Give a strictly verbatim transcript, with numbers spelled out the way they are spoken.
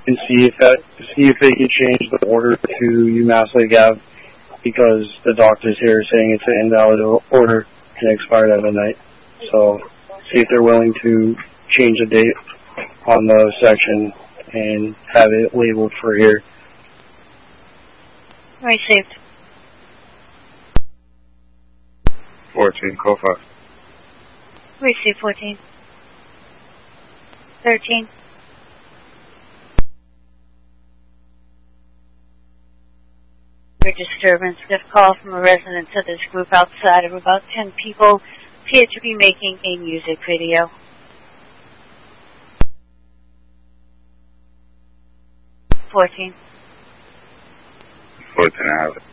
and see if that see if they can change the order to UMass Lake Ave, because the doctor's here saying it's an invalid order and expired at midnight. So see if they're willing to change the date on the section and have it labeled for here. Received. fourteen, call five. Received fourteen. thirteen. For disturbance, got a call from a resident of this group outside of about ten people appeared to be making a music video. fourteen. fourteen, I have it.